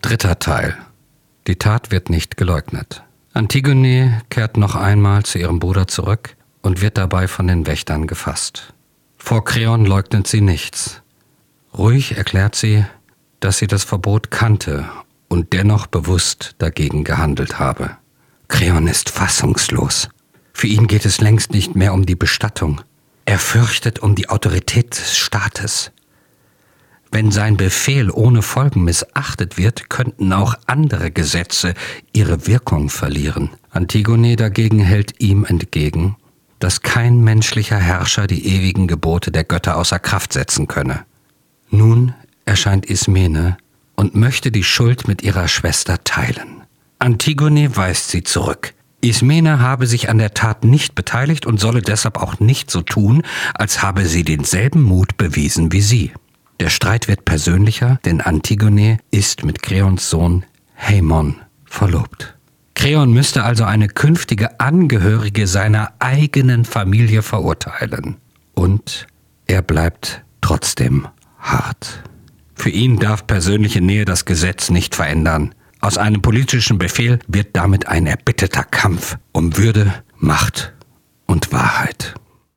3. Teil. Die Tat wird nicht geleugnet. Antigone kehrt noch einmal zu ihrem Bruder zurück und wird dabei von den Wächtern gefasst. Vor Kreon leugnet sie nichts. Ruhig erklärt sie, dass sie das Verbot kannte und dennoch bewusst dagegen gehandelt habe. Kreon ist fassungslos. Für ihn geht es längst nicht mehr um die Bestattung. Er fürchtet um die Autorität des Staates. Wenn sein Befehl ohne Folgen missachtet wird, könnten auch andere Gesetze ihre Wirkung verlieren. Antigone dagegen hält ihm entgegen, dass kein menschlicher Herrscher die ewigen Gebote der Götter außer Kraft setzen könne. Nun erscheint Ismene und möchte die Schuld mit ihrer Schwester teilen. Antigone weist sie zurück. Ismene habe sich an der Tat nicht beteiligt und solle deshalb auch nicht so tun, als habe sie denselben Mut bewiesen wie sie. Der Streit wird persönlicher, denn Antigone ist mit Kreons Sohn Haemon verlobt. Kreon müsste also eine künftige Angehörige seiner eigenen Familie verurteilen. Und er bleibt trotzdem hart. Für ihn darf persönliche Nähe das Gesetz nicht verändern. Aus einem politischen Befehl wird damit ein erbitterter Kampf um Würde, Macht und Wahrheit.